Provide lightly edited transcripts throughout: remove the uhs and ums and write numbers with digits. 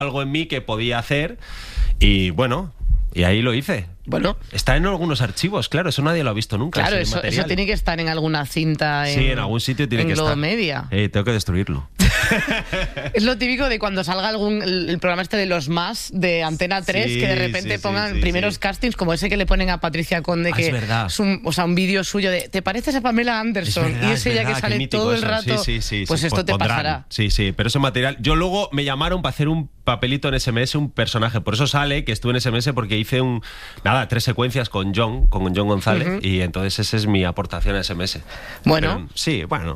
algo en mí que podía hacer y bueno, y ahí lo hice. Bueno, está en algunos archivos, claro, eso nadie lo ha visto nunca. Claro, eso tiene que estar en alguna cinta. Sí, en algún sitio tiene que estar. En Globomedia. Tengo que destruirlo. Es lo típico de cuando salga el programa este de los más de Antena 3, que de repente pongan primeros castings, como ese que le ponen a Patricia Conde, que es un vídeo suyo de ¿te pareces a Pamela Anderson? Y ese ya que sale todo el rato. Pues esto te pasará. Sí, pero ese material. Yo luego me llamaron para hacer un papelito en SMS, un personaje. Por eso sale que estuve en SMS, porque hice 3 secuencias con John González, y entonces esa es mi aportación a SMS. Bueno. Pero, sí, bueno.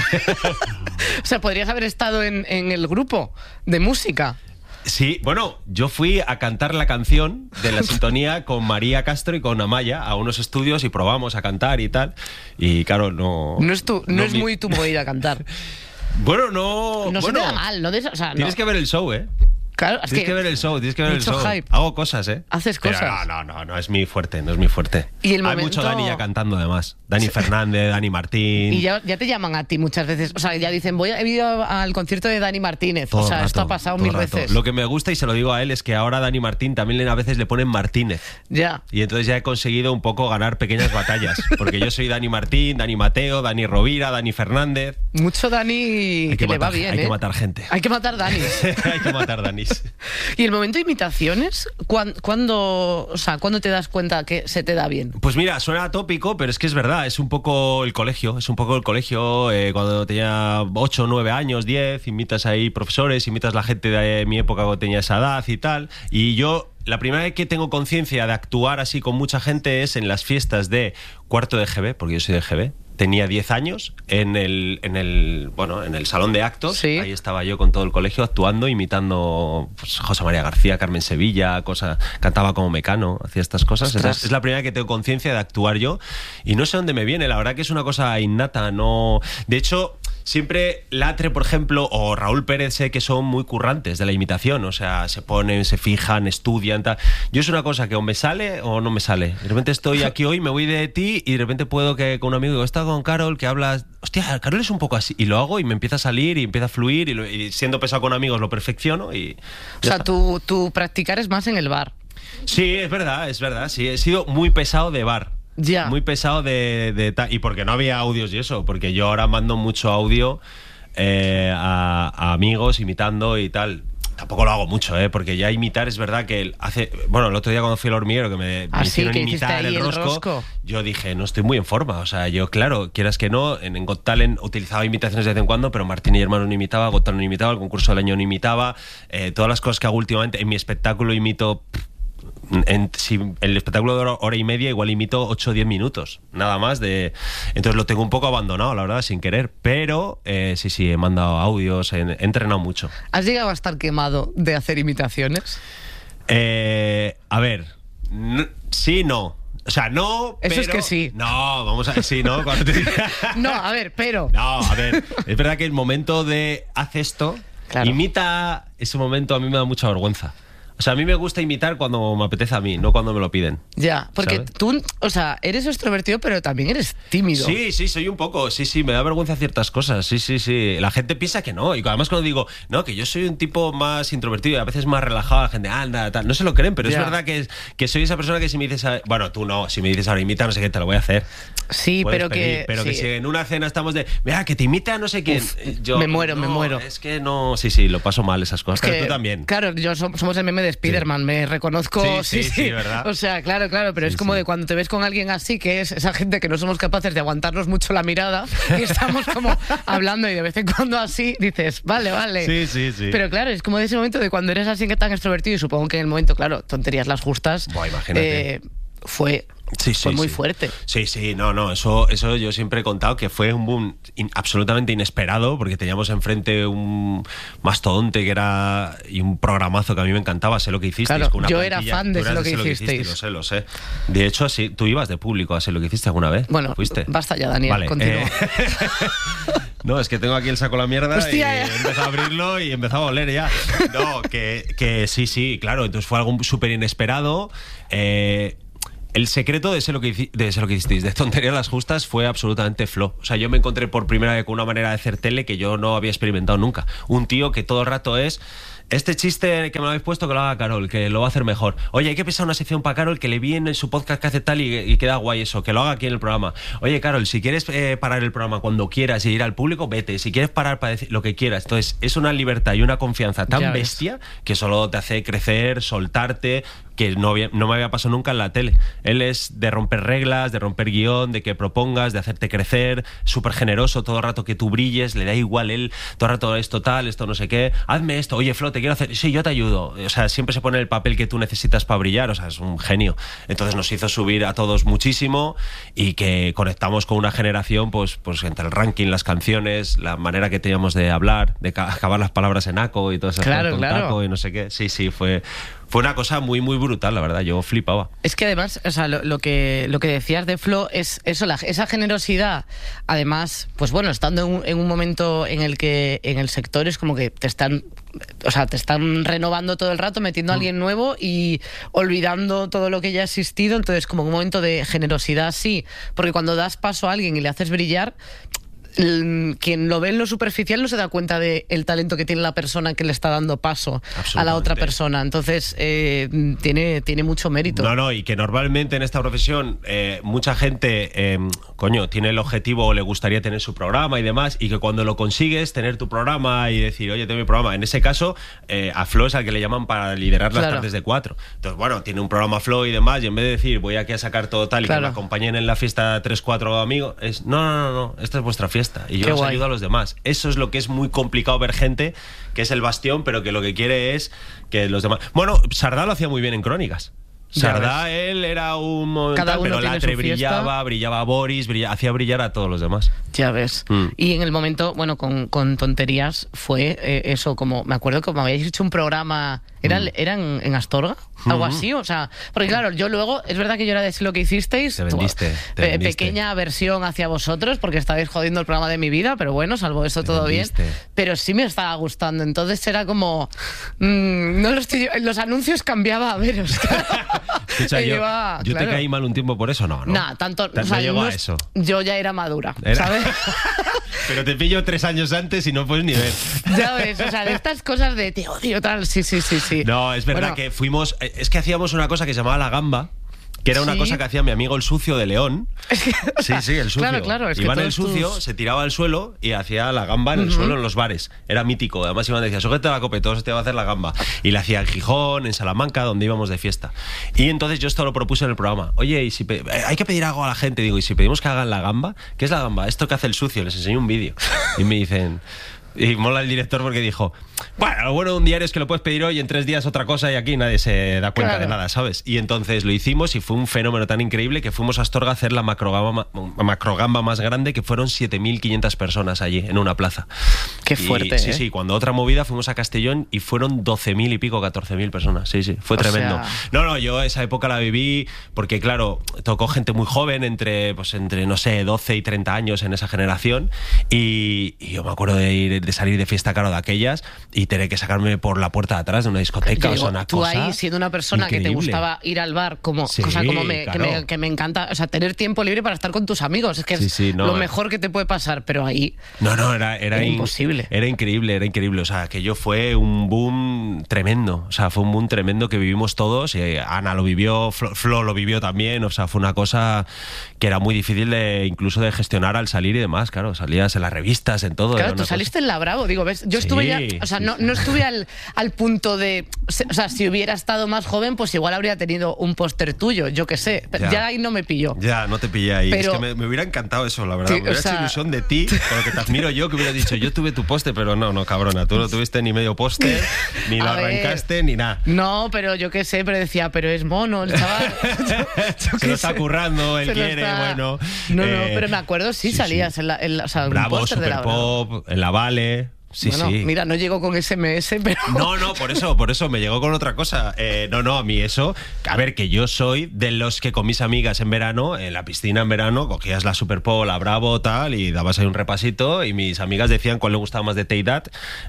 O sea, podrías haber estado en el grupo de música. Sí, bueno, yo fui a cantar la canción de la sintonía con María Castro y con Amaya a unos estudios y probamos a cantar y tal. Y claro, no es muy tu movida cantar. Bueno, no. No se te da mal, ¿no? Tienes que ver el show, ¿eh? Claro, tienes que ver el show, hype. Hago cosas, ¿eh? Haces cosas. Pero no es mi fuerte, no es mi fuerte. ¿Y el Hay mucho Dani ya cantando, además. Dani Fernández, Dani Martín. Y ya te llaman a ti muchas veces. O sea, ya dicen, he ido al concierto de Dani Martínez. Todo rato, esto ha pasado 1000 veces. Lo que me gusta, y se lo digo a él, es que ahora a Dani Martín también a veces le ponen Martínez. Ya. Y entonces ya he conseguido un poco ganar pequeñas batallas. Porque yo soy Dani Martín, Dani Mateo, Dani Rovira, Dani Fernández. Mucho Dani que le va bien, Hay que matar gente. Hay que matar Danis. Hay que matar Danis. ¿Y el momento de imitaciones? ¿Cuándo te das cuenta que se te da bien? Pues mira, suena atópico, pero es que es verdad, es un poco el colegio. Cuando tenía 8, 9 años, 10, imitas ahí profesores, imitas la gente de mi época cuando tenía esa edad y tal. Y yo, la primera vez que tengo conciencia de actuar así con mucha gente es en las fiestas de cuarto de GB, porque yo soy de GB. Tenía 10 años en el salón de actos. ¿Sí? Ahí estaba yo con todo el colegio actuando, imitando José María García, Carmen Sevilla, cantaba como Mecano, hacía estas cosas. Es la primera vez que tengo conciencia de actuar yo y no sé dónde me viene, la verdad que es una cosa innata. No, de hecho, siempre Latre, por ejemplo, o Raúl Pérez, sé que son muy currantes de la imitación, o sea, se ponen, se fijan, estudian, tal. Yo es una cosa que o me sale o no me sale. De repente estoy aquí hoy, me voy de ti y de repente puedo que con un amigo digo, está con Carol, que hablas, hostia, Carol es un poco así, y lo hago y me empieza a salir y empieza a fluir y siendo pesado con amigos lo perfecciono y... O sea, tu practicar es más en el bar. Sí, es verdad, sí, he sido muy pesado de bar. Ya. Muy pesado y porque no había audios y eso, porque yo ahora mando mucho audio a amigos imitando y tal. Tampoco lo hago mucho, porque ya imitar es verdad que el otro día cuando fui al hormiguero que me hicieron imitar el rosco, yo dije, no estoy muy en forma. O sea, yo, claro, quieras que no, en Got Talent utilizaba imitaciones de vez en cuando, pero Martín y Hermano no imitaba, Got Talent no imitaba, el concurso del año no imitaba, todas las cosas que hago últimamente, en mi espectáculo imito... Si el espectáculo de hora y media igual imito 8 o 10 minutos nada más entonces lo tengo un poco abandonado, la verdad, sin querer, pero sí, he mandado audios, he entrenado mucho. ¿Has llegado a estar quemado de hacer imitaciones? A ver, sí, no. O sea, no, pero... Eso es que sí. No, vamos a... Sí, ¿no? No, a ver, pero... No, a ver, es verdad que el momento de haz esto, claro. Imita, ese momento a mí me da mucha vergüenza. O sea, a mí me gusta imitar cuando me apetece a mí, no cuando me lo piden. Ya, porque ¿sabes? Tú, o sea, eres extrovertido, pero también eres tímido. Sí, soy un poco. Sí, me da vergüenza ciertas cosas. Sí. La gente piensa que no. Y además cuando digo, no, que yo soy un tipo más introvertido y a veces más relajado, la gente, anda, tal. No se lo creen, pero ya. Es verdad que soy esa persona que si me dices... Bueno, tú no. Si me dices ahora imita, no sé qué, te lo voy a hacer. Sí, pero pedir, pero que si en una cena estamos de... Mira, que te imita no sé quién. Yo, me muero. Es que no... Sí, lo paso mal esas cosas. Pero tú también. Claro, somos el meme de Spiderman. Me reconozco, sí, ¿verdad? O sea, claro, pero es como de cuando te ves con alguien así, que es esa gente que no somos capaces de aguantarnos mucho la mirada y estamos como hablando y de vez en cuando así dices, vale. Sí. Pero claro, es como de ese momento de cuando eres así que tan extrovertido y supongo que en el momento, claro, tonterías las justas. Imagínate. Fue muy fuerte. Sí, no, eso yo siempre he contado que fue un boom absolutamente inesperado, porque teníamos enfrente un mastodonte que era y un programazo que a mí me encantaba, Sé lo que hicisteis. Claro, con una yo plantilla, era fan de Sé lo que hicisteis. Lo sé. De hecho, sí, tú ibas de público a Sé lo que hiciste alguna vez. Bueno, ¿fuiste? Basta ya, Daniel, vale, continúa. No, es que tengo aquí el saco de la mierda. Hostia, y empezó a abrirlo y empezaba a oler ya. No, que sí, claro, entonces fue algo súper inesperado. El secreto de Sé lo que hicisteis, de Tonterías las Justas, fue absolutamente flow. O sea, yo me encontré por primera vez con una manera de hacer tele que yo no había experimentado nunca. Un tío que todo el rato es este chiste que me lo habéis puesto que lo haga Carol, que lo va a hacer mejor. Oye, hay que pensar una sección para Carol que le vi en su podcast que hace tal y queda guay eso, que lo haga aquí en el programa. Oye, Carol, si quieres parar el programa cuando quieras y ir al público, vete. Si quieres parar para decir lo que quieras. Entonces, es una libertad y una confianza tan bestia que solo te hace crecer, soltarte, que no me había pasado nunca en la tele. Él es de romper reglas, de romper guión, de que propongas, de hacerte crecer, súper generoso, todo el rato que tú brilles, le da igual él, todo el rato esto tal, esto no sé qué, hazme esto, oye Flo, te quiero hacer, sí, yo te ayudo. O sea, siempre se pone el papel que tú necesitas para brillar, o sea, es un genio. Entonces nos hizo subir a todos muchísimo y que conectamos con una generación, pues entre el ranking, las canciones, la manera que teníamos de hablar, de acabar las palabras en aco y todo eso, claro. taco y no sé qué. Sí, fue una cosa muy, muy brutal, la verdad. Yo flipaba. Es que además, o sea, lo que decías de Flo es eso, esa generosidad. Además, pues bueno, estando en un momento en el que en el sector es como que te están renovando todo el rato, metiendo a alguien nuevo y olvidando todo lo que ya ha existido. Entonces, como un momento de generosidad, sí. Porque cuando das paso a alguien y le haces brillar, quien lo ve en lo superficial no se da cuenta del talento que tiene la persona que le está dando paso a la otra persona. Entonces tiene mucho mérito. No, y que normalmente en esta profesión mucha gente tiene el objetivo o le gustaría tener su programa y demás, y que cuando lo consigues, tener tu programa y decir, oye, tengo mi programa. En ese caso, a Flo es al que le llaman para liderar las tardes de 4. Entonces, bueno, tiene un programa Flo y demás, y en vez de decir, voy aquí a sacar todo tal y que me acompañen en la fiesta 3-4 amigos, es, no, esta es vuestra fiesta. Y yo os ayudo a los demás. Eso es lo que es muy complicado ver gente que es el bastión, pero que lo que quiere es que los demás... Bueno, Sardá lo hacía muy bien en Crónicas. Sardá, él era un momental, pero Latre brillaba Boris, hacía brillar a todos los demás. Ya ves. Y en el momento, bueno, con Tonterías fue eso, como me acuerdo que me habíais hecho un programa, ¿eran en Astorga? Algo así, o sea, porque claro, yo luego, es verdad que yo era de lo que hicisteis, te vendiste. Pequeña versión hacia vosotros, porque estabais jodiendo el programa de mi vida, pero bueno, salvo eso todo bien, pero sí me estaba gustando, entonces era como, los anuncios cambiaba a veros. Escucha, yo te caí mal un tiempo por eso, no. Nah, tanto, no llegó a eso. Yo ya era madura, ¿sabes? Pero te pillo 3 años antes y no puedes ni ver. Ya ves, o sea, de estas cosas de te odio, tal, sí. No, es verdad que fuimos... Es que hacíamos una cosa que se llamaba La Gamba, que era una cosa que hacía mi amigo el Sucio de León. Sí, el Sucio. Claro. Iba en el Sucio, se tiraba al suelo y hacía la gamba en el suelo en los bares. Era mítico. Además iban y decía, sujeta la copa y todos te iba a hacer la gamba. Y la hacía en Gijón, en Salamanca, donde íbamos de fiesta. Y entonces yo esto lo propuse en el programa. Oye, y si hay que pedir algo a la gente. Digo, ¿y si pedimos que hagan la gamba? ¿Qué es la gamba? Esto que hace el Sucio. Les enseño un vídeo. Y me dicen... Y mola el director porque dijo, bueno, lo bueno de un diario es que lo puedes pedir hoy, en 3 días otra cosa y aquí nadie se da cuenta de nada, ¿sabes? Y entonces lo hicimos y fue un fenómeno tan increíble que fuimos a Astorga a hacer la macrogamba más grande, que fueron 7.500 personas allí en una plaza. Qué fuerte, Sí, cuando otra movida fuimos a Castellón y fueron 12.000 y pico, 14.000 personas. Sí, fue tremendo. No, yo esa época la viví porque, claro, tocó gente muy joven, entre no sé, 12 y 30 años en esa generación, y yo me acuerdo de salir de fiesta, claro, de aquellas y tener que sacarme por la puerta de atrás de una discoteca. Tú ahí, siendo una persona increíble, que te gustaba ir al bar, que me encanta, o sea, tener tiempo libre para estar con tus amigos, es que es lo mejor que te puede pasar, pero ahí era imposible. Era increíble, o sea, aquello fue un boom tremendo, o sea, fue un boom tremendo que vivimos todos, y Ana lo vivió, Flo lo vivió también, o sea, fue una cosa que era muy difícil incluso de gestionar al salir y demás, claro, salías en las revistas, en todo. Claro, tú saliste en La Bravo, digo, ¿ves? Yo estuve ya, o sea, no estuve al punto de, o sea, si hubiera estado más joven, pues igual habría tenido un póster tuyo, yo qué sé, ya ahí no me pilló. Ya, no te pillé ahí, pero, es que me hubiera encantado eso, la verdad, me hubiera hecho ilusión de ti, con lo que te admiro yo, que hubiera dicho, yo tuve tu póster, pero no, cabrona, tú no tuviste ni medio póster, ni lo arrancaste, ni nada. No, pero yo qué sé, pero decía, pero es mono el chaval. Se lo está currando, él quiere, bueno. No, pero me acuerdo, salías en o sea, Bravo, un póster de La Bravo. Superpop, en la Vale. Sí. Mira, no llegó con SMS, pero... No, por eso me llegó con otra cosa. A mí eso... A ver, que yo soy de los que con mis amigas en verano, en la piscina en verano, cogías la Superpop, la Bravo, tal, y dabas ahí un repasito, y mis amigas decían cuál le gustaba más de Teidat.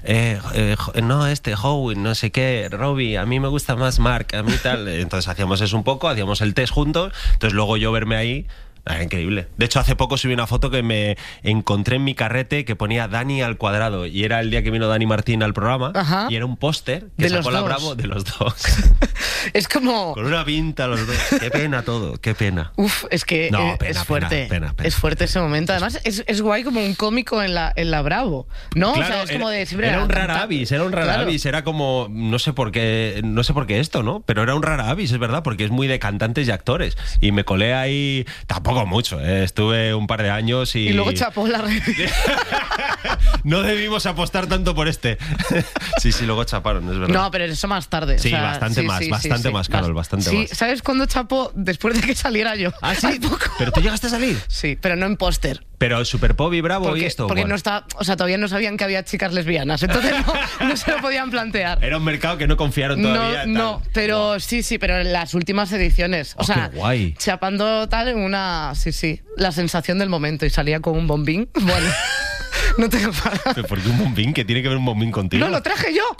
Howie, no sé qué, Robbie, a mí me gusta más Mark, a mí tal. Entonces hacíamos eso un poco, hacíamos el test juntos, entonces luego yo verme ahí... Era increíble. De hecho, hace poco subí una foto que me encontré en mi carrete que ponía Dani al cuadrado. Y era el día que vino Dani Martín al programa. Ajá. Y era un póster que sacó la Bravo de los dos. Es como... Con una pinta los dos. Qué pena todo, qué pena. Uf, es que es fuerte. Pena. Es fuerte ese momento. Además, es guay como un cómico en la Bravo, ¿no? Claro, o sea, es como de siempre era un rara avis, era como, no sé por qué esto, ¿no? Pero era un rara avis, es verdad, porque es muy de cantantes y actores. Y me colé ahí, tampoco mucho, estuve un par de años y luego chapó la red. No debimos apostar tanto por este. Sí, luego chaparon, es verdad. No, pero eso más tarde. Sí, o sea, bastante más, Carol, bastante más. ¿Sabes cuándo chapó? Después de que saliera yo. ¿Ah, sí? ¿Pero tú llegaste a salir? Sí, pero no en póster. Pero Super Pop y Bravo y esto. Porque no está, o sea, todavía no sabían que había chicas lesbianas, entonces no se lo podían plantear. Era un mercado que no confiaron todavía. No, pero sí, pero en las últimas ediciones. O sea, qué guay. Chapando tal en una, la sensación del momento y salía con un bombín. Bueno. No tengo palabras. ¿Pero por qué un bombín? ¿Qué tiene que ver un bombín contigo? No, lo traje yo.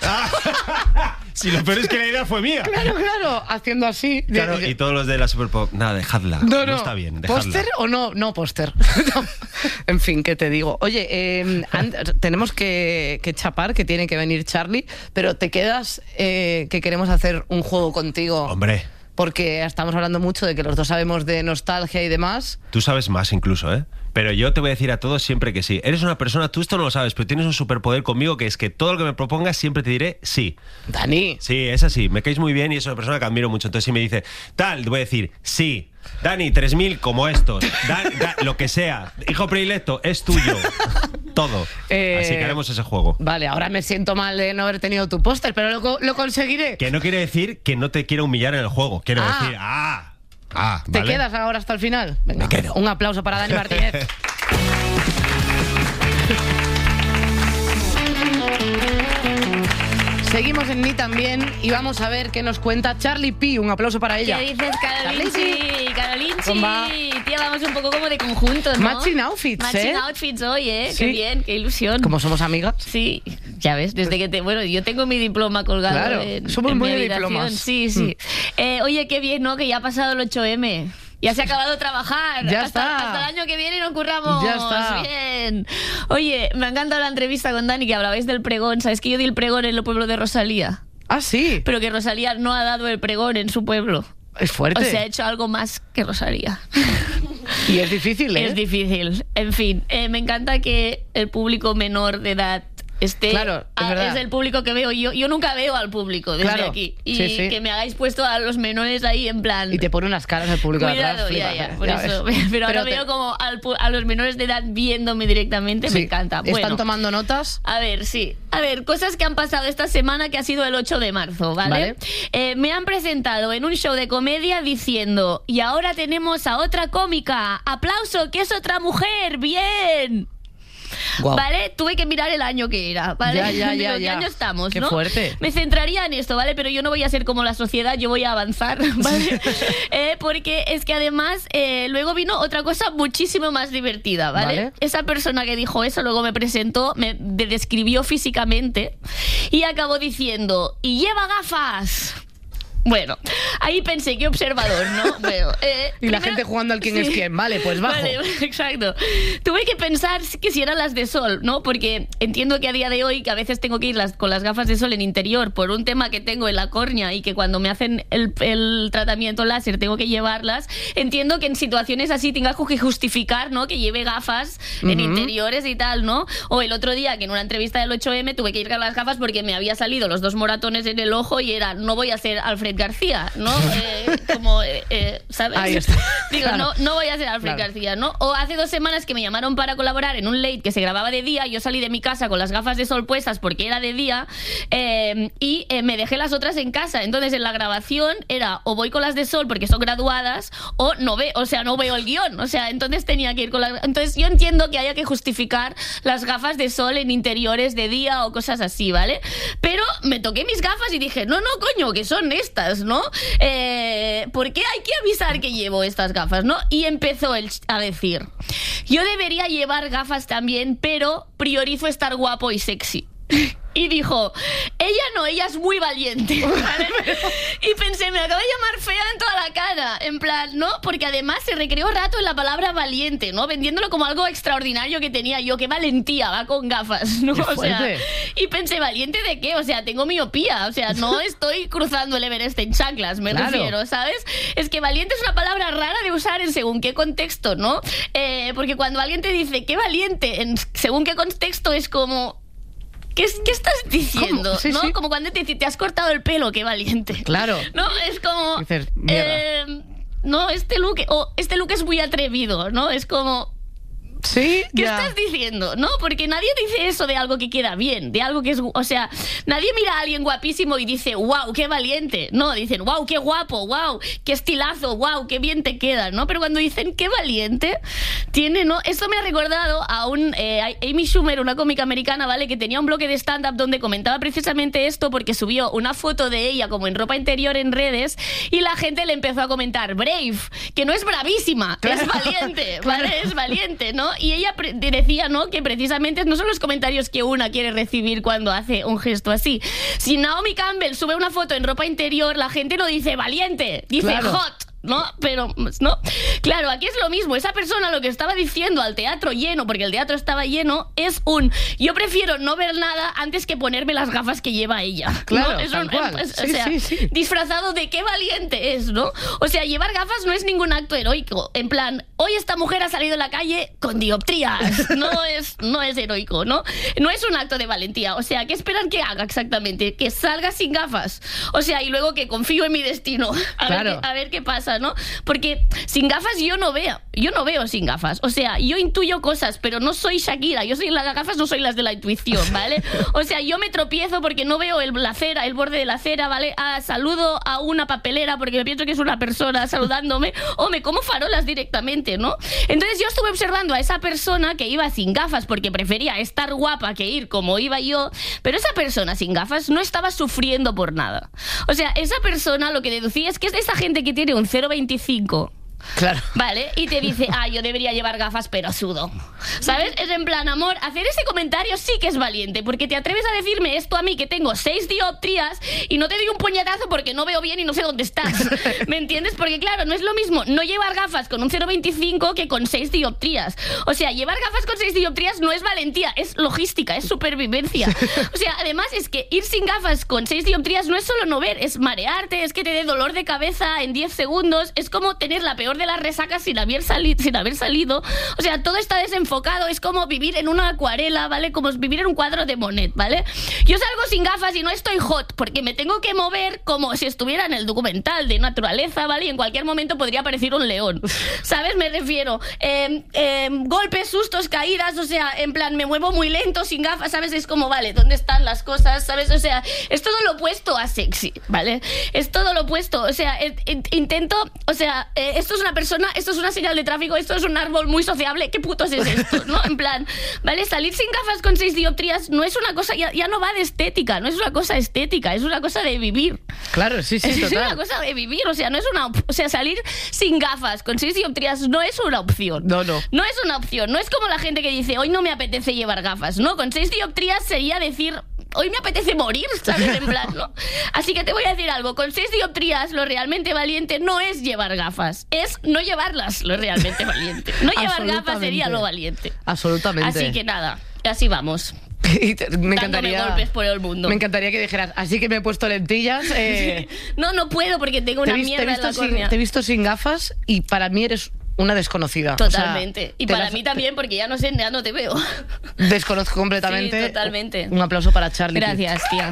Si lo peor es que la idea fue mía. Claro, haciendo así. Claro, y todos los de la Super Pop, nada, dejadla. No está bien, dejadla. ¿Póster o no? No, póster. En fin, ¿qué te digo? Oye, tenemos que chapar, que tiene que venir Charlie, pero te quedas que queremos hacer un juego contigo. Hombre. Porque estamos hablando mucho de que los dos sabemos de nostalgia y demás. Tú sabes más incluso, ¿eh? Pero yo te voy a decir a todos siempre que sí. Eres una persona, tú esto no lo sabes, pero tienes un superpoder conmigo que es que todo lo que me propongas siempre te diré sí. Dani. Sí, es así. Me caes muy bien y es una persona que admiro mucho. Entonces si me dice, tal, te voy a decir sí. Dani, 3000 como estos. Lo que sea. Hijo predilecto, es tuyo. Todo. Así que haremos ese juego. Vale, ahora me siento mal de no haber tenido tu póster, pero lo conseguiré. Que no quiere decir que no te quiera humillar en el juego. Quiero decir, ¿vale? ¿Te quedas ahora hasta el final? Venga, me quedo. Un aplauso para Dani Martínez. Seguimos en Ni también y vamos a ver qué nos cuenta Charlie P. Un aplauso para ella. ¿Qué dices, Carolinchi? Tía, vamos un poco como de conjunto, ¿no? Matching outfits, Matching outfits hoy, ¿eh? Sí. Qué bien, qué ilusión. Como somos amigas. Sí, ya ves, desde que bueno, yo tengo mi diploma colgado. Claro, somos muy de diplomas. Sí. Oye, qué bien, ¿no? Que ya ha pasado el 8M. Ya se ha acabado de trabajar. Ya está. Hasta el año que viene nos curramos. Ya está. Bien. Oye, me ha encantado la entrevista con Dani, que hablabais del pregón. ¿Sabes que yo di el pregón en el pueblo de Rosalía? Ah, sí. Pero que Rosalía no ha dado el pregón en su pueblo. Es fuerte. O sea, ha hecho algo más que Rosalía. Y es difícil, ¿eh? Es difícil. En fin, me encanta que el público menor de edad claro, es el público que veo yo nunca veo al público desde aquí y sí. que me hagáis puesto a los menores ahí en plan y te pone unas caras el público cuidado, de atrás, ya, por eso. Pero ahora veo como a los menores de edad viéndome directamente. Me encanta. ¿Están tomando notas? A ver, cosas que han pasado esta semana, que ha sido el 8 de marzo, ¿vale? Me han presentado en un show de comedia diciendo, y ahora tenemos a otra cómica, aplauso, que es otra mujer, bien. Wow. ¿Vale? Tuve que mirar el año que era, ¿vale? Ya. ¿Qué año estamos, Qué no? fuerte. Me centraría en esto, ¿vale? Pero yo no voy a ser como la sociedad, yo voy a avanzar, ¿vale? Porque es que además luego vino otra cosa muchísimo más divertida, ¿vale? Esa persona que dijo eso luego me presentó, me describió físicamente y acabó diciendo, ¡y lleva gafas! Bueno, ahí pensé, qué observador, ¿no? Bueno, y la gente jugando al quién es quién, vale, pues bajo. Vale, exacto. Tuve que pensar que si eran las de sol, ¿no? Porque entiendo que a día de hoy, que a veces tengo que ir con las gafas de sol en interior por un tema que tengo en la córnea y que cuando me hacen el tratamiento láser tengo que llevarlas, entiendo que en situaciones así tenga que justificar, ¿no? Que lleve gafas en interiores y tal, ¿no? O el otro día que en una entrevista del 8M tuve que ir con las gafas porque me había salido los 2 moratones en el ojo y era, no voy a ser Alfred García, ¿no? ¿Sabes? Ahí está. Digo, claro. no voy a ser Alfred García, ¿no? O hace 2 semanas que me llamaron para colaborar en un late que se grababa de día, yo salí de mi casa con las gafas de sol puestas porque era de día y me dejé las otras en casa, entonces en la grabación era o voy con las de sol porque son graduadas o no veo el guión, o sea, entonces tenía que ir con las... Entonces yo entiendo que haya que justificar las gafas de sol en interiores de día o cosas así, ¿vale? Pero me toqué mis gafas y dije, no, coño, que son estas, ¿no? ¿Por qué hay que avisar que llevo estas gafas, no? Y empezó a decir, yo debería llevar gafas también, pero priorizo estar guapo y sexy. y dijo, ella es muy valiente, ¿vale? Y pensé, me acaba de llamar fea en toda la cara, en plan, ¿no? Porque además se recreó rato en la palabra valiente, ¿no? Vendiéndolo como algo extraordinario que tenía yo, qué valentía, va con gafas, ¿no? O sea, y pensé, ¿valiente de qué? O sea, tengo miopía, o sea, no estoy cruzando el Everest en chanclas, me refiero, ¿sabes? Es que valiente es una palabra rara de usar en según qué contexto, ¿no? Porque cuando alguien te dice, qué valiente, en según qué contexto es como... ¿Qué estás diciendo? Sí, ¿no? Sí. Como cuando te has cortado el pelo, qué valiente. Claro. No, es como... Dices, no, este look es muy atrevido, ¿no? Es como... Sí, ¿qué estás diciendo? No, porque nadie dice eso de algo que queda bien, de algo que es... O sea, nadie mira a alguien guapísimo y dice, wow, qué valiente. No, dicen, wow, qué guapo, wow, qué estilazo, wow, qué bien te queda, ¿no? Pero cuando dicen, qué valiente, tiene, ¿no? Esto me ha recordado a Amy Schumer, una cómica americana, ¿vale? Que tenía un bloque de stand-up donde comentaba precisamente esto porque subió una foto de ella como en ropa interior en redes y la gente le empezó a comentar, brave, que no es bravísima, es valiente, ¿vale? Es valiente, ¿no? Y ella decía, ¿no? Que precisamente no son los comentarios que una quiere recibir cuando hace un gesto así. Si Naomi Campbell sube una foto en ropa interior, la gente no dice valiente, dice hot. ¿No? Pero, no. Claro, aquí es lo mismo. Esa persona lo que estaba diciendo al teatro lleno, porque el teatro estaba lleno, es yo prefiero no ver nada antes que ponerme las gafas que lleva ella. Claro, ¿no? Es tal cual. O sea, disfrazado de qué valiente es, ¿no? O sea, llevar gafas no es ningún acto heroico. En plan, hoy esta mujer ha salido a la calle con dioptrías. No es heroico, ¿no? No es un acto de valentía. O sea, ¿qué esperan que haga exactamente? Que salga sin gafas. O sea, y luego que confío en mi destino. A ver qué pasa, ¿no? Porque sin gafas yo no veo sin gafas. O sea, yo intuyo cosas, pero no soy Shakira. Yo soy las gafas, no soy las de la intuición, ¿vale? O sea, yo me tropiezo porque no veo el borde de la acera, ¿vale? Saludo a una papelera porque me pienso que es una persona saludándome, o me como farolas directamente, ¿no? Entonces yo estuve observando a esa persona que iba sin gafas porque prefería estar guapa que ir como iba yo, pero esa persona sin gafas no estaba sufriendo por nada. O sea, esa persona lo que deducía es que es de esa gente que tiene un 0,25. Claro. Vale, y te dice, yo debería llevar gafas, pero sudo. ¿Sabes? Es en plan, amor, hacer ese comentario sí que es valiente, porque te atreves a decirme esto a mí, que tengo 6 dioptrías, y no te doy un puñetazo porque no veo bien y no sé dónde estás. ¿Me entiendes? Porque claro, no es lo mismo no llevar gafas con un 0,25 que con 6 dioptrías. O sea, llevar gafas con 6 dioptrías no es valentía, es logística, es supervivencia. O sea, además es que ir sin gafas con 6 dioptrías no es solo no ver, es marearte, es que te dé dolor de cabeza en 10 segundos, es como tener la peor de las resacas sin haber salido. O sea, todo está desenfocado. Es como vivir en una acuarela, ¿vale? Como vivir en un cuadro de Monet, ¿vale? Yo salgo sin gafas y no estoy hot porque me tengo que mover como si estuviera en el documental de naturaleza, ¿vale? Y en cualquier momento podría aparecer un león, ¿sabes? Me refiero golpes, sustos, caídas. O sea, en plan, me muevo muy lento sin gafas, ¿sabes? Es como, vale, ¿dónde están las cosas? ¿Sabes? O sea, es todo lo opuesto a sexy, ¿vale? Es todo lo opuesto. O sea, intento, o sea, esto es una persona, esto es una señal de tráfico, esto es un árbol muy sociable, ¿qué putos es esto? ¿No? En plan, ¿vale? Salir sin gafas con 6 dioptrías no es una cosa, ya no va de estética, no es una cosa estética, es una cosa de vivir. Claro, sí, total. Es una cosa de vivir, o sea, no es o sea, salir sin gafas con 6 dioptrías no es una opción. No es una opción, no es como la gente que dice, hoy no me apetece llevar gafas, ¿no? Con 6 dioptrías sería decir, hoy me apetece morir, ¿sabes? En plan, ¿no? Así que te voy a decir algo, con 6 dioptrías lo realmente valiente no es llevar gafas, es no llevarlas lo realmente valiente. No llevar gafas sería lo valiente. Absolutamente. Así que nada, así vamos. Me encantaría golpes por el mundo. Me encantaría que dijeras, así que me he puesto lentillas. No puedo porque tengo una mierda en la córnea. Te he visto sin gafas y para mí eres una desconocida. Totalmente. O sea, y para mí también, porque ya no sé, ya no te veo. Desconozco completamente. Sí, totalmente. Un aplauso para Charlie. Gracias, tía.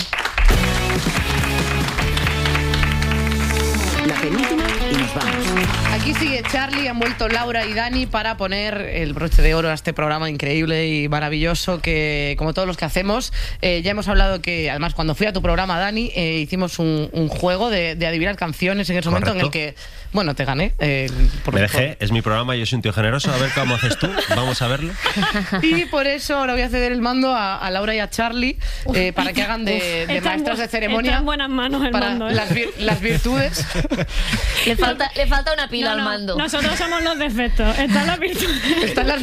La penúltima y nos vamos. Aquí sigue Charlie, han vuelto Laura y Dani para poner el broche de oro a este programa increíble y maravilloso que, como todos los que hacemos, ya hemos hablado que, además, cuando fui a tu programa, Dani, hicimos un juego de adivinar canciones en ese momento en el que, bueno, te gané. Me dejé, es mi programa, yo soy un tío generoso, a ver cómo haces tú, vamos a verlo. Y por eso ahora voy a ceder el mando a Laura y a Charlie para que hagan de maestras de ceremonia. Está en buenas manos el para mando, las virtudes. Le falta Le falta una pila al mando. Nosotros somos los defectos. Están las virtudes. Están las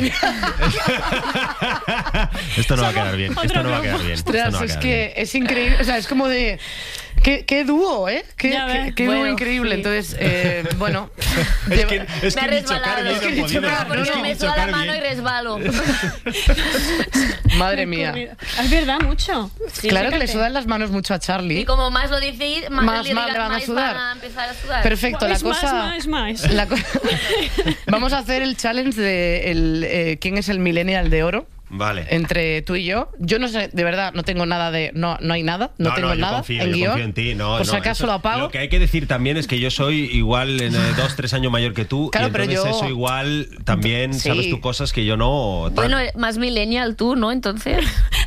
Esto no va a quedar bien. Esto no va a quedar bien. Ostras, es que es increíble. O sea, es como de... ¿Qué dúo, eh? Qué dúo increíble. Sí. Entonces, bueno... es que me ha resbalado. Es que chocar, porque me suda la mano y resbalo. Madre mía. Es verdad, mucho. Sí, claro que le sudan las manos mucho a Charlie. Y como más lo dice, más le van a sudar. Van a empezar a sudar. Perfecto, la cosa... Vamos a hacer el challenge de quién es el millennial de oro. Vale. Entre tú y yo. Yo no sé, de verdad, no tengo nada de... No hay nada, no tengo nada confío, en guión. Confío en ti. Por si acaso lo apago. Lo que hay que decir también es que yo soy igual 2-3 años mayor que tú. Claro, y entonces pero yo... eso igual también sabes tú cosas que yo no... Bueno, más millennial tú, ¿no? Entonces...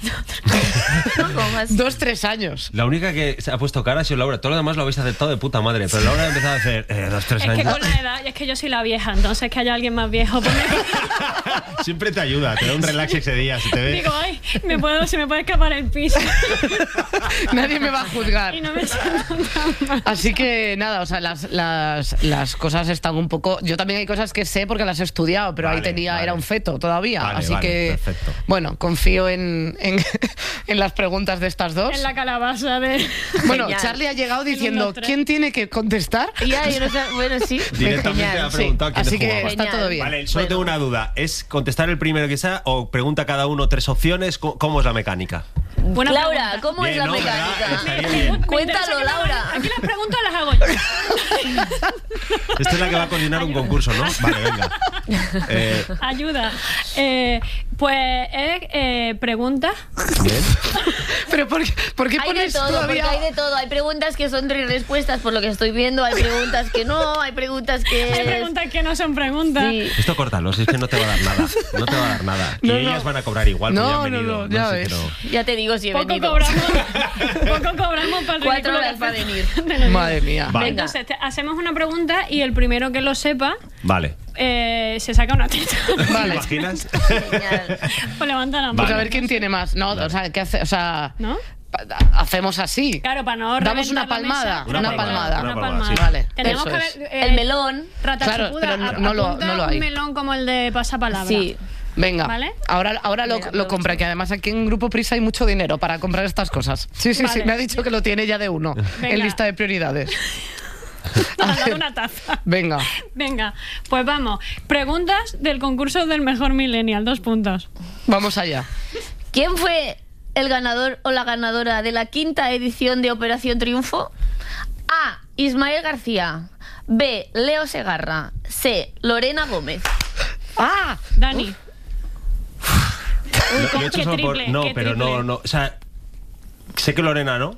2-3 años. La única que se ha puesto cara ha sido Laura. Todo lo demás lo habéis acertado de puta madre. Pero Laura ha empezado a hacer 2-3 años. Es que con la edad, es que yo soy la vieja. Entonces que haya alguien más viejo. Siempre te ayuda, te da un relax ese día. Se te ve... Digo, ay, se me puede escapar el piso. Nadie me va a juzgar. Y no me siento tan mal. Así que nada, o sea, las cosas están un poco... Yo también hay cosas que sé porque las he estudiado, pero ahí era un feto todavía. Así que, perfecto. Bueno, confío en las preguntas de estas dos. En la calabaza de... Bueno, Charlie ha llegado diciendo, ¿quién tiene que contestar? Ya, yo no sé, bueno, sí. Directamente ha preguntado quién así que jugaba. está todo bien. Vale, solo tengo una duda. ¿Es contestar el primero que sea o pregunta cada uno 3 opciones? ¿Cómo es la mecánica? Buena Laura, pregunta. ¿cómo es la mecánica? Bien. Cuéntalo, Laura. Aquí las preguntas las hago yo. Esta es la que va a coordinar un concurso, ¿no? Vale, venga. Ayuda. Pues es preguntas. Bien. Pero ¿por qué Hay pones de todo, todavía... porque hay de todo. Hay preguntas que son 3 respuestas, por lo que estoy viendo. Hay preguntas que no, hay preguntas que... Hay preguntas que no son preguntas. Sí. Esto córtalo, si es que no te va a dar nada. No te va a dar nada. Y ellas van a cobrar igual. No, porque ya han venido. ya sé, ves. pero... Ya te digo si he Poco venido. cobramos para el 4 horas para venir. Madre mía. Vale. Entonces, hacemos una pregunta y el primero que lo sepa Vale. se saca una teta. ¿Te Vale. imaginas? Genial. Pues levanta la mano. Pues a ver quién tiene más. No, o sea, ¿qué hace? O sea, ¿No? hacemos así. Claro, para no Damos una reventar la palmada. mesa. Una palmada. Una Una palmada. palmada, sí. Vale. Tenemos eso que es. ver, El melón. Rata Claro, chupuda, pero no lo apunta hay. un melón como el de pasapalabra. Sí. Venga, ¿Vale? ahora lo compra, que además aquí en Grupo Prisa hay mucho dinero para comprar estas cosas. Sí, Vale. me ha dicho que lo tiene ya de uno Venga. en lista de prioridades. Nos ha dado una taza. Venga, Venga, pues vamos. Preguntas del concurso del mejor millennial. 2 puntos. vamos allá. ¿Quién fue el ganador o la ganadora de la 5ª edición de Operación Triunfo? A. Ismael García. B. Leo Segarra. C. Lorena Gómez. ¡Ah! Dani. Lo he hecho qué solo triple, no, qué pero triple. no. O sea, sé que Lorena, ¿no?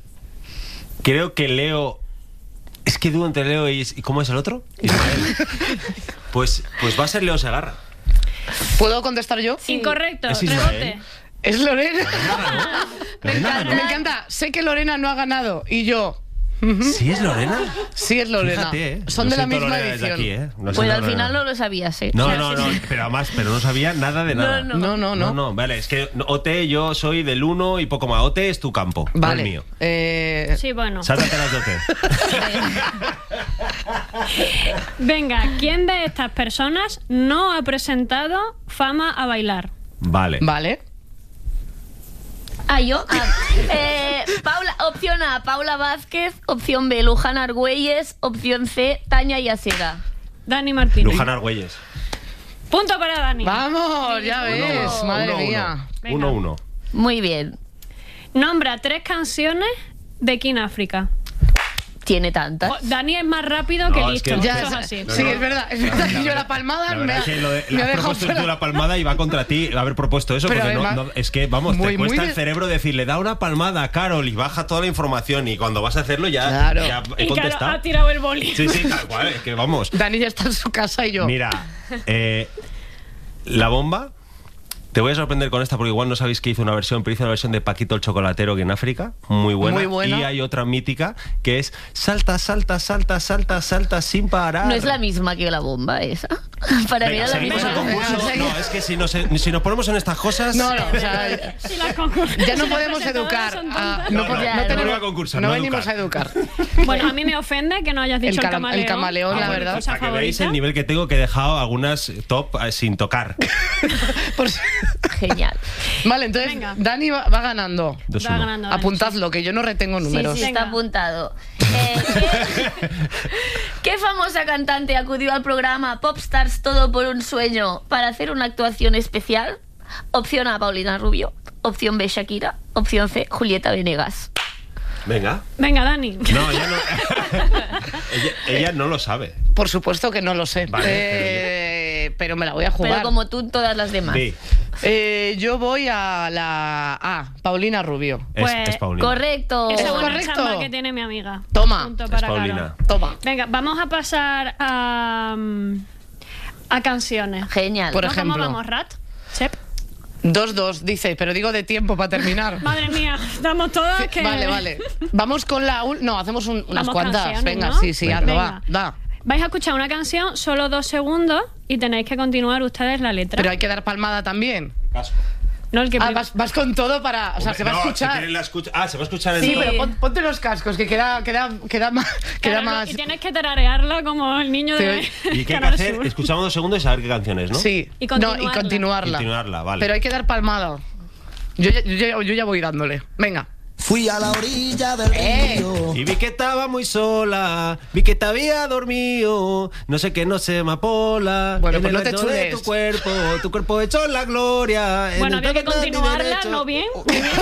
Creo que Leo... Es que dudo entre Leo y ¿cómo es el otro? Ismael. Pues va a ser Leo Segarra. ¿Puedo contestar yo? Incorrecto. Es Ismael. Rebote. Es Lorena. Lorena ganó. Me encanta. Sé que Lorena no ha ganado y yo... ¿Sí es Lorena? Sí, es Lorena. Fíjate, Son Lo de la siento, misma Lorena, desde edición. aquí, Lo Pues siento, al Lorena. final no lo sabías, ¿eh? No, pero no sabía nada de nada. No. Vale, es que OT yo soy del 1 y poco más. OT es tu campo, Vale. no el mío. Sí, bueno. Sáltate las de OT. Venga, ¿quién de estas personas no ha presentado Fama a bailar? Vale. Vale. Ah, yo. Opción A, Paula Vázquez. Opción B, Luján Argüelles. Opción C, Tania Yasera. Dani Martínez. Luján Argüelles. Punto para Dani. Vamos, ya ves. Madre mía. Venga. 1-1. Muy bien. Nombra 3 canciones de King África. Tiene tantas. Dani es más rápido que No, es listo. que- Ya, Eso es es así. Sí, es verdad. Es verdad que yo la palmada La me verdad ha, es que lo de, me le ha has dejado propuesto fuera. tú la palmada y va contra ti haber propuesto eso, Pero porque además, es que, vamos, muy, te cuesta muy el cerebro decirle, da una palmada a Carol y baja toda la información y cuando vas a hacerlo ya, Claro. ya he Y claro, contestado. ha tirado el boli. Sí, tal cual, es que vamos. Dani ya está en su casa y yo. Mira, la bomba, te voy a sorprender con esta porque igual no sabéis que hizo una versión, pero hizo una versión de Paquito el Chocolatero que en África, muy buena. Muy buena. Y hay otra mítica que es salta, salta, salta, salta, salta sin parar. ¿No es la misma que la bomba esa? Para Venga, mirar la seguimos el película. concurso. No, es que si nos ponemos en estas cosas... No, o sea, Si las concur- ya no si las podemos presentadoras educar. son a- tontas. no, No, pod- no, no no tenemos- vengo a concursar, no no venimos a educar. educar. Bueno, a mí me ofende que no hayas dicho el camaleón. El camaleón, la verdad. cosa Para que veáis favorita. el nivel que tengo, que he dejado algunas top sin tocar. Por si- Genial. Vale, entonces Venga. Dani va ganando. 2-1. Va ganando Dani. Apuntadlo, que yo no retengo números. Sí, Venga. está apuntado. ¿Qué famosa cantante acudió al programa Popstars Todo por un Sueño para hacer una actuación especial? Opción A, Paulina Rubio. Opción B, Shakira. Opción C, Julieta Venegas. Venga. Venga, Dani. No, ella no. ella no lo sabe. Por supuesto que no lo sé. Vale, pero me la voy a jugar. Pero como tú, todas las demás. Sí, Yo voy a la A, Paulina Rubio. es Paulina. Correcto. Esa Es buena correcto. chamba que tiene mi amiga. Toma. Punto Es para Paulina. Carol. Toma. Venga, vamos a pasar a canciones. Genial. Por ¿No? ¿Cómo ejemplo. vamos, Rat? Chep. 2-2, dice, pero digo de tiempo para terminar. Madre mía, estamos todas que... Vale. Vamos con la... No, hacemos unas Vamos cuantas. canciones, Venga, ¿no? sí, Venga. hazlo, Venga. va. Vais a escuchar una canción, solo 2 segundos, y tenéis que continuar ustedes la letra. Pero hay que dar palmada también. No el que Ah, prim- vas con todo para... O sea, se va a No, si escuchar. quieren se va a escuchar en Sí, Sí. pero ponte los cascos, que queda más... Claro, más... Y tienes que tararearla como el niño de Sí. ¿Y qué hay que Canal hacer? Sur. Escuchamos 2 segundos y saber qué canciones, ¿no? Sí. Y No, continuarla. Continuarla, vale. Pero hay que dar palmada. Yo ya voy dándole. Venga. Fui a la orilla del río. Y vi que estaba muy sola, vi que te había dormido, no sé qué, no sé, amapola. Bueno, en pues el no te alto de chules. tu cuerpo hecho la gloria. en Bueno, el había que tapete de mi continuarla, derecho. ¿no bien? Muy bien.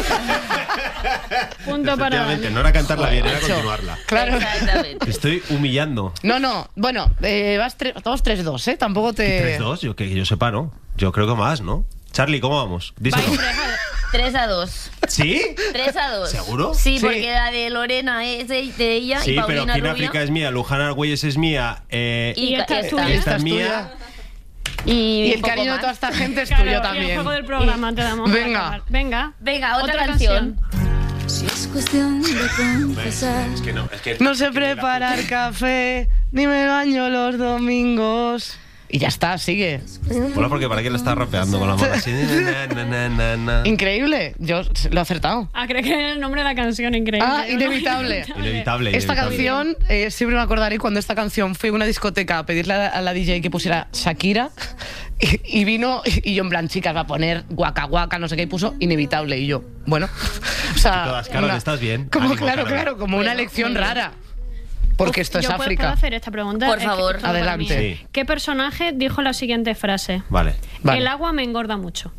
Punto para Efectivamente, Dani. no era cantarla bien, era Macho. continuarla. Claro. Exactamente. Te estoy humillando. No. Bueno, vamos 3-2, ¿eh? Tampoco te... 3-2, yo que yo sepa, ¿no? Yo creo que más, ¿no? Charlie, ¿cómo vamos? Díselo. Vais 3-2. ¿Sí? 3-2. ¿Seguro? Sí, Sí. porque la de Lorena es de ella Sí, y pero Paulina King Rubio. África es mía, Luján Argüelles es mía, Y esta es tuya. esta Esta es es mía. tuya. Y el poco cariño de más. toda esta gente es Claro, tuyo y el también. juego del programa te damos. para Venga. acabar. Venga. Venga, otra canción. Si es cuestión de confesar. Es que no, es que No sé preparar café, ni me baño los domingos. Y ya está, sigue. Mola porque para qué le estás rapeando con la mano así. Na. Increíble, yo lo he acertado. Ah, creo que es el nombre de la canción, increíble. Ah, inevitable. Inevitable. Esta inevitable. canción, siempre me acordaré cuando esta canción fui a una discoteca a pedirle a la DJ que pusiera Shakira y vino y yo en plan, chicas, va a poner guaca guaca, no sé qué, y puso Inevitable y yo, bueno, o sea... Y todas, Carol, ¿estás bien? Como, Ánimo, claro, Carol. como una Bueno, elección muy bien. rara. Porque esto es ¿Yo puedo África. hacer esta pregunta? Por Es que favor. esto para mí. Adelante. Sí. ¿Qué personaje dijo la siguiente frase? Vale. Vale. El agua me engorda mucho.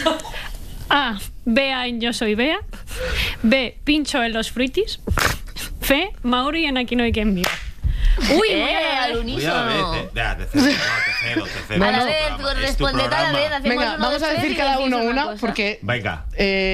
A. Bea en Yo soy Bea. B. Pincho en los fruitis. C. Mauri en Aquí no hay quien viva. Uy, Al unísono. Te cedo. A la vez, responded a la vez. Hacemos Venga, uno, vamos dos, a tres decir y cada decís uno una, cosa. porque... Venga.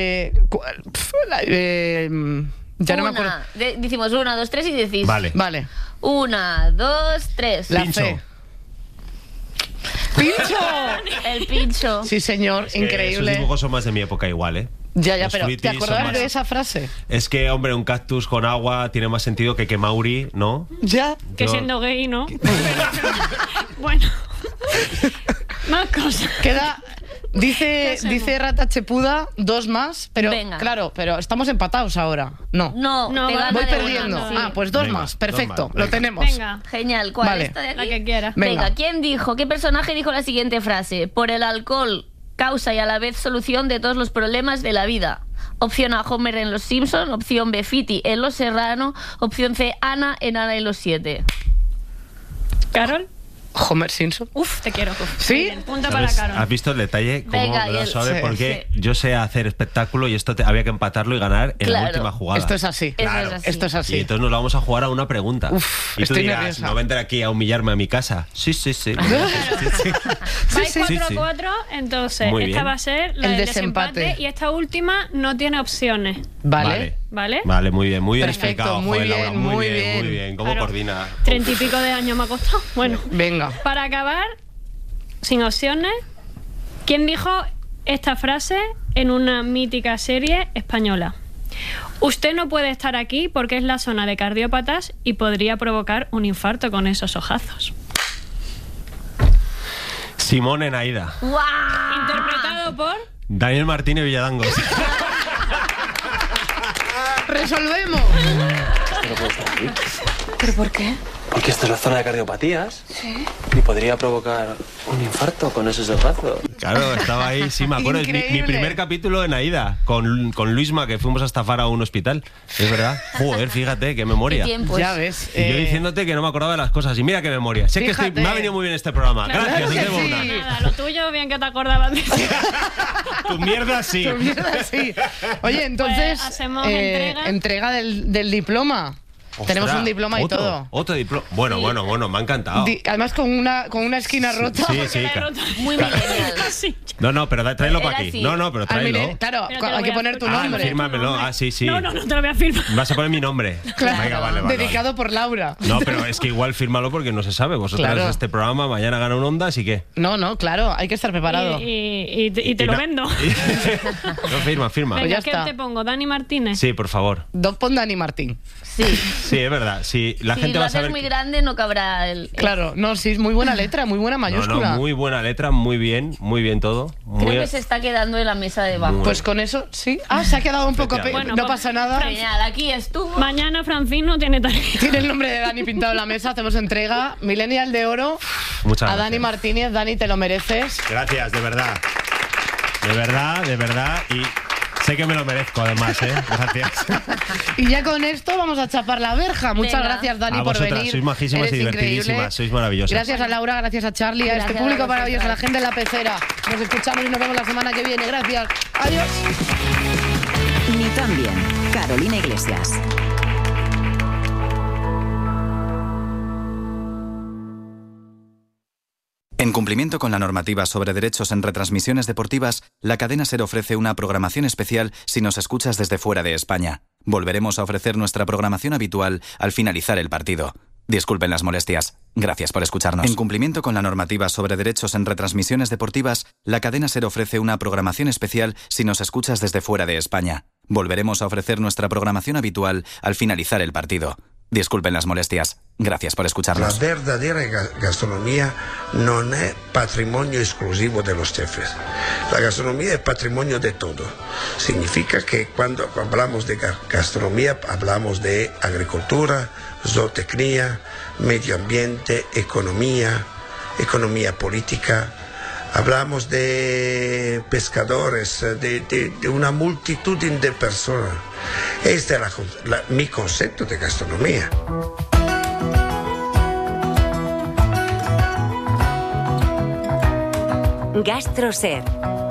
Ya no me acuerdo. Decimos 1, 2, 3 y decís. Vale. Vale. 1, 2, 3. La Pincho. C. ¡Pincho! El pincho. Sí, señor, Esos increíble. dibujos son más de mi época igual, ¿eh? Ya, Los pero ¿te fruitis son acordabas más- de esa frase? Es que, hombre, un cactus con agua tiene más sentido que Mauri, ¿no? Ya. Que Yo- siendo gay, ¿no? Bueno. Más cosas. Queda... ¿Qué hacemos? Dice Rata Chepuda 2 más, pero Venga. claro, pero estamos empatados ahora. No. No, No, te va- gana Voy de una, perdiendo. sí. Ah, pues 2 Venga, más. 2 Perfecto, más, lo venga. tenemos. Venga. Genial. ¿Cuál? Vale. ¿Esta de aquí? La que quieras. Venga. Venga, ¿quién dijo? ¿Qué personaje dijo la siguiente frase? Por el alcohol, causa y a la vez solución de todos los problemas de la vida. Opción A, Homer en Los Simpson. Opción B, Fiti en Los Serrano. Opción C, Ana en Ana y los 7. ¿Carol? Homer Simpson. Uf, te quiero. ¿Sí? Muy bien, punto ¿Sabes? para Carol. ¿Has visto el detalle? ¿Cómo Venga, me y lo el- sabe? sí, Porque yo sé hacer espectáculo y esto había que empatarlo y ganar en la Claro. última jugada. Esto es así. Eso es así. Esto es Y así. entonces nos lo vamos a jugar a una pregunta. Uf, y tú estoy dirás, nerviosa. no vendré aquí a humillarme a mi casa. Sí. Vais sí, 4-4, entonces Muy esta bien. va a ser la El del desempate. desempate y esta última no tiene opciones, Vale. ¿vale? Vale, muy bien Perfecto, explicado. muy Joder, Laura, bien, muy bien. muy bien. ¿Cómo Claro. coordina? 30 y pico de años me ha costado. Bueno, Venga. para acabar, sin opciones, ¿quién dijo esta frase en una mítica serie española? Usted no puede estar aquí porque es la zona de cardiópatas y podría provocar un infarto con esos ojazos. Simón en Aida. ¡Guau! Interpretado por... Daniel Martínez Villadangos. ¡Resolvemos! Esto no puede estar aquí. ¿Pero por qué? Porque esta es la zona de cardiopatías. Sí. Y podría provocar un infarto con esos dos brazos. Claro, estaba ahí, sí, me acuerdo. Es mi primer capítulo en Aida, con Luisma, que fuimos a estafar a un hospital. Es verdad. Joder, fíjate, qué memoria. ¿Qué tiempos? Ya ves. Y yo diciéndote que no me acordaba de las cosas. Y mira qué memoria. Sé Fíjate. que me ha venido muy bien este programa. Claro, Gracias, que os debo sí. una. Nada, lo tuyo, bien que te acordabas de... Tu mierda sí. Tu mierda, sí. Oye, entonces, Pues hacemos entrega del diploma. Tenemos un diploma y todo. Otro diploma. Bueno, me ha encantado. Además con una esquina rota. Sí, claro. Muy millennial. Sí. No, pero tráelo para Era aquí. así. No, pero tráelo. Claro, Pero te lo hay que voy a poner tu firmar. nombre. Fírmamelo. Sí. No, te lo voy a firmar. Vas a poner mi nombre. Claro, Venga, vale. dedicado por Laura. No, pero es que igual fírmalo porque no se sabe. Vosotros Claro. este programa mañana gana un Ondas y qué. No, claro, hay que estar preparado. Y te lo no- vendo. No, firma. Pues Venga, ya ¿qué está. te pongo? ¿Dani Martínez? Sí, por favor. Pon Dani Martín. Sí. Sí, es verdad. Sí, la Si gente lo va a haces saber. muy grande, no cabrá el... Claro, no, sí, es muy buena letra, muy buena mayúscula. Muy buena letra, muy bien todo. Creo que se está quedando en la mesa de abajo. Pues con eso, sí. Se ha quedado un poco... Efectivamente. no Bueno, pasa nada. Genial, aquí estuvo. Mañana Francine no tiene tarea. Tiene el nombre de Dani pintado en la mesa, hacemos entrega. Millennial de oro Muchas a gracias. Dani Martínez. Dani, te lo mereces. Gracias, de verdad. De verdad. Y sé que me lo merezco, además, ¿eh? Gracias. Y ya con esto vamos a chapar la verja. Muchas Venga. gracias, Dani, A por vosotras, venir. sois majísimas y Eres divertidísimas, increíble. sois maravillosas. Gracias a Laura, gracias a Charlie, a este Gracias público a vosotras. maravilloso, a la gente en la pecera. Nos escuchamos y nos vemos la semana que viene. Gracias. Adiós. Ni tan bien. Carolina Iglesias. En cumplimiento con la normativa sobre derechos en retransmisiones deportivas, la cadena SER ofrece una programación especial si nos escuchas desde fuera de España. Volveremos a ofrecer nuestra programación habitual al finalizar el partido. Disculpen las molestias. Gracias por escucharnos. En cumplimiento con la normativa sobre derechos en retransmisiones deportivas, la cadena SER ofrece una programación especial si nos escuchas desde fuera de España. Volveremos a ofrecer nuestra programación habitual al finalizar el partido. Disculpen las molestias. Gracias por escucharnos. La verdadera gastronomía non è patrimonio esclusivo de los chefs. La gastronomía es patrimonio de todo. Significa que cuando hablamos de gastronomía hablamos de agricultura, zootecnia, medio ambiente, economía política. Hablamos de pescadores, de una multitud de personas. Este es mi concepto de gastronomía. GastroSer.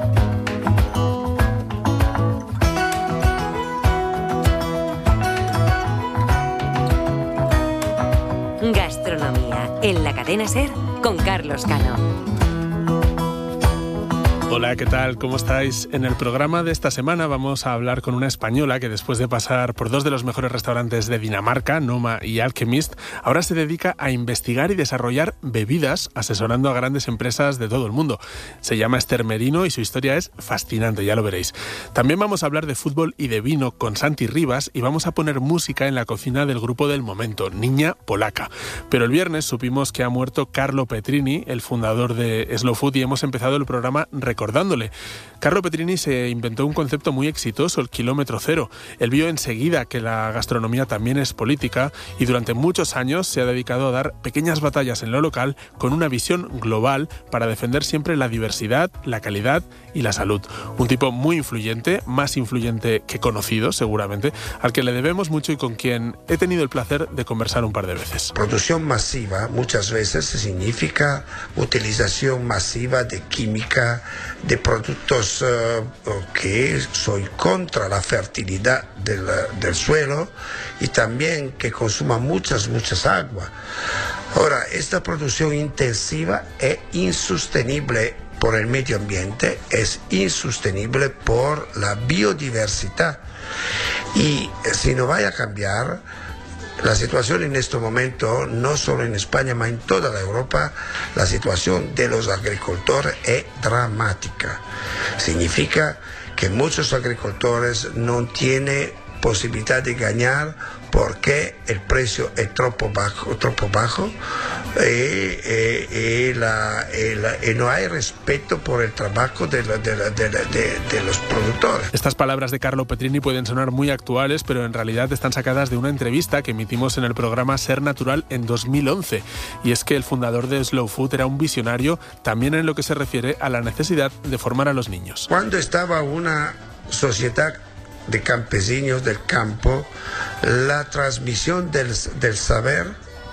Gastronomía en la cadena SER con Carlos Cano. Hola, ¿qué tal? ¿Cómo estáis? En el programa de esta semana vamos a hablar con una española que después de pasar por dos de los mejores restaurantes de Dinamarca, Noma y Alchemist, ahora se dedica a investigar y desarrollar bebidas asesorando a grandes empresas de todo el mundo. Se llama Esther Merino y su historia es fascinante, ya lo veréis. También vamos a hablar de fútbol y de vino con Santi Rivas y vamos a poner música en la cocina del grupo del momento, Niña Polaca. Pero el viernes supimos que ha muerto Carlo Petrini, el fundador de Slow Food, y hemos empezado el programa recordándole. Carlo Petrini se inventó un concepto muy exitoso, el kilómetro cero. Él vio enseguida que la gastronomía también es política y durante muchos años se ha dedicado a dar pequeñas batallas en lo local con una visión global para defender siempre la diversidad, la calidad y la salud. Un tipo muy influyente, más influyente que conocido seguramente, al que le debemos mucho y con quien he tenido el placer de conversar un par de veces. Producción masiva muchas veces significa utilización masiva de química, de productos que soy contra la fertilidad del suelo y también que consuman muchas aguas. Ahora, esta producción intensiva es insostenible por el medio ambiente, es insostenible por la biodiversidad y si no vaya a cambiar, la situación en este momento, no solo en España, pero en toda la Europa, la situación de los agricultores es dramática. Significa que muchos agricultores no tienen posibilidad de ganar porque el precio es troppo bajo y no hay respeto por el trabajo de los productores. Estas palabras de Carlo Petrini pueden sonar muy actuales, pero en realidad están sacadas de una entrevista que emitimos en el programa Ser Natural en 2011. Y es que el fundador de Slow Food era un visionario también en lo que se refiere a la necesidad de formar a los niños. Cuando estaba una sociedad de campesinos del campo, la transmisión del saber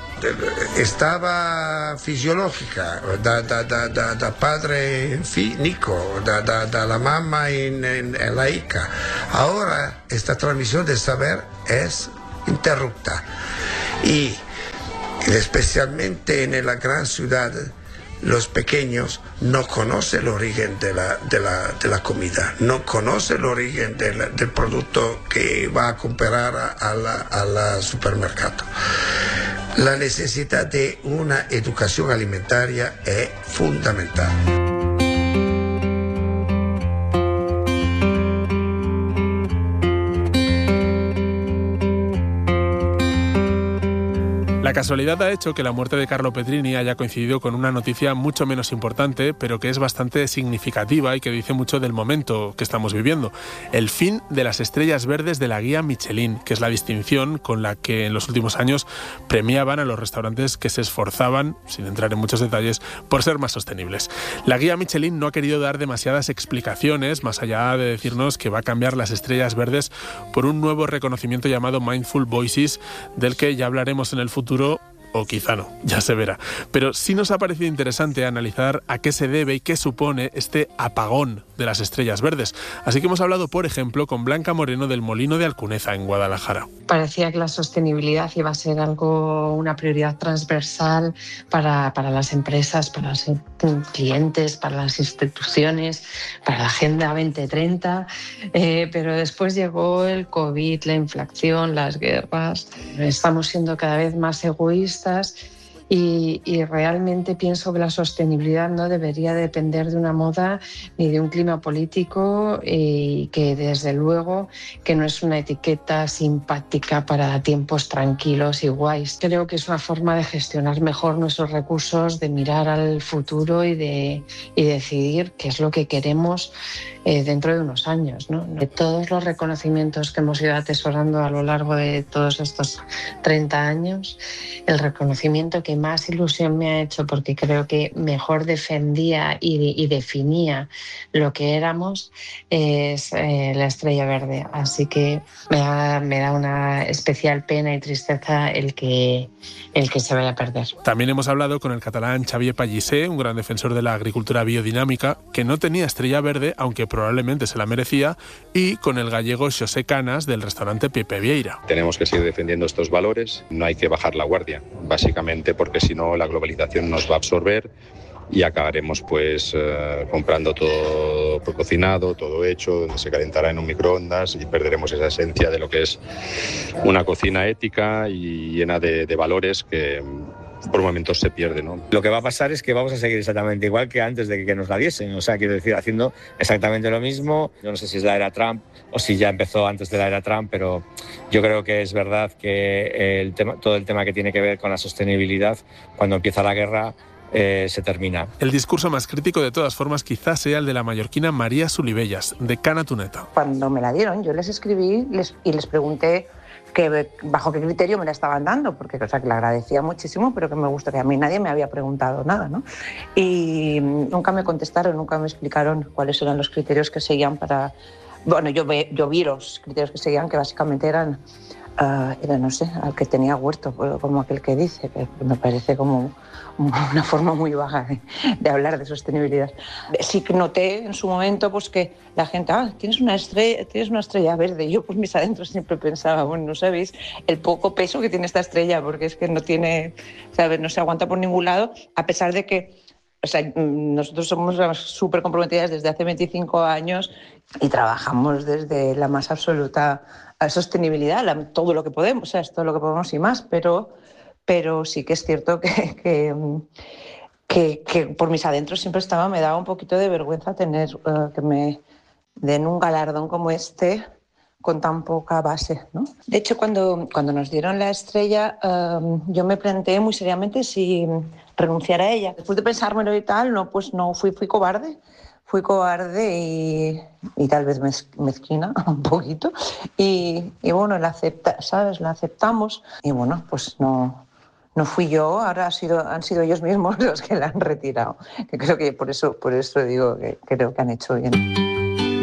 estaba fisiológica, da padre en fico, da la mamma en la hija. Ahora esta transmisión del saber es interrupta y especialmente en la gran ciudad los pequeños no conocen el origen de la comida, no conocen el origen del producto que va a comprar al supermercado. La necesidad de una educación alimentaria es fundamental. La casualidad ha hecho que la muerte de Carlo Petrini haya coincidido con una noticia mucho menos importante, pero que es bastante significativa y que dice mucho del momento que estamos viviendo. El fin de las estrellas verdes de la guía Michelin, que es la distinción con la que en los últimos años premiaban a los restaurantes que se esforzaban, sin entrar en muchos detalles, por ser más sostenibles. La guía Michelin no ha querido dar demasiadas explicaciones, más allá de decirnos que va a cambiar las estrellas verdes por un nuevo reconocimiento llamado Mindful Voices, del que ya hablaremos en el futuro, o quizá no, ya se verá. Pero sí nos ha parecido interesante analizar a qué se debe y qué supone este apagón de las estrellas verdes. Así que hemos hablado, por ejemplo, con Blanca Moreno del Molino de Alcuneza, en Guadalajara. Parecía que la sostenibilidad iba a ser una prioridad transversal para las empresas, para los clientes, para las instituciones, para la Agenda 2030, pero después llegó el COVID, la inflación, las guerras. Estamos siendo cada vez más egoístas y realmente pienso que la sostenibilidad no debería depender de una moda ni de un clima político y que desde luego que no es una etiqueta simpática para tiempos tranquilos y guays. Creo que es una forma de gestionar mejor nuestros recursos, de mirar al futuro y decidir qué es lo que queremos dentro de unos años, ¿no? De todos los reconocimientos que hemos ido atesorando a lo largo de todos estos 30 años, el reconocimiento que más ilusión me ha hecho, porque creo que mejor defendía y definía lo que éramos, es la estrella verde. Así que me da una especial pena y tristeza el que se vaya a perder. También hemos hablado con el catalán Xavier Pallissé, un gran defensor de la agricultura biodinámica, que no tenía estrella verde, aunque probablemente se la merecía, y con el gallego Xosé Canas del restaurante Pepe Vieira. Tenemos que seguir defendiendo estos valores, no hay que bajar la guardia, básicamente porque si no la globalización nos va a absorber y acabaremos comprando todo por cocinado, todo hecho, donde se calentará en un microondas y perderemos esa esencia de lo que es una cocina ética y llena de valores que por momentos se pierde, ¿no? Lo que va a pasar es que vamos a seguir exactamente igual que antes de que nos la diesen, o sea, quiero decir, haciendo exactamente lo mismo. Yo no sé si es la era Trump o si ya empezó antes de la era Trump, pero yo creo que es verdad que todo el tema que tiene que ver con la sostenibilidad, cuando empieza la guerra, se termina. El discurso más crítico, de todas formas, quizás sea el de la mallorquina María Sulibellas, de Cana Tuneta. Cuando me la dieron, yo les escribí y les pregunté bajo qué criterio me la estaban dando, porque que la agradecía muchísimo, pero que me gustaría. A mí nadie me había preguntado nada, ¿no? Y nunca me contestaron, nunca me explicaron cuáles eran los criterios que seguían para... Bueno, yo vi los criterios que seguían, que básicamente eran, no sé, al que tenía huerto, como aquel que dice, que me parece como una forma muy baja de hablar de sostenibilidad. Sí que noté en su momento pues que la gente, tienes una estrella verde. Yo por mis adentros siempre pensaba, bueno, no sabéis el poco peso que tiene esta estrella, porque es que no tiene, ¿sabes? No se aguanta por ningún lado, a pesar de que, o sea, nosotros somos súper comprometidas desde hace 25 años y trabajamos desde la más absoluta sostenibilidad, todo lo que podemos, o sea, es todo lo que podemos y más, pero sí que es cierto que por mis adentros siempre me daba un poquito de vergüenza tener que me den un galardón como este con tan poca base, ¿no? De hecho, cuando nos dieron la estrella, yo me planteé muy seriamente si renunciar a ella. Después de pensármelo y tal, no fui cobarde. Fui cobarde y tal vez mezquina un poquito. Y bueno, la aceptamos. Y bueno, pues no fui yo, ahora han sido ellos mismos los que la han retirado. Que creo que por eso digo que creo que han hecho bien.